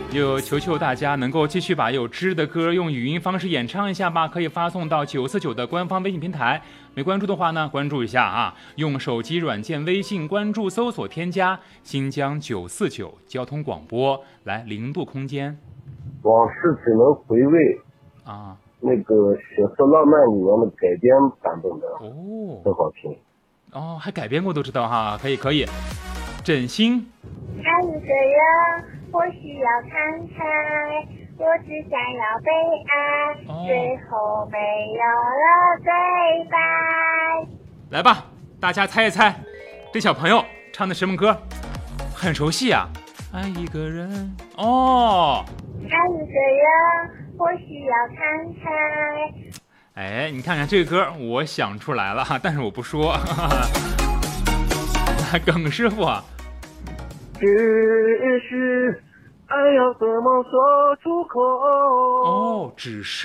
就求求大家能够继续把有知的歌用语音方式演唱一下吧，可以发送到949的官方微信平台。没关注的话呢，关注一下啊，用手机软件微信关注搜索添加新疆949交通广播，来0度空间。 往事只能回味啊， 那个血色浪漫里面的改编版本的哦， 很好听哦，还改编过都知道哈，可以可以。枕心， 爱一个人，我需要慷慨，我只想要被爱，最后没有了对白。 来吧，大家猜一猜，这小朋友唱的什么歌？很熟悉啊，爱一个人哦。 爱一个人，我需要慷慨。 哎，你看看这个歌，我想出来了，但是我不说。耿师傅啊， 只是爱要怎么说出口？ 哦，只是。